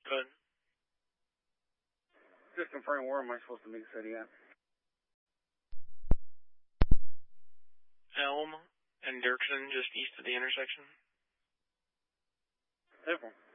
Good. Just confirm, where am I supposed to meet City at? Elm and Dirksen, just east of the intersection. April.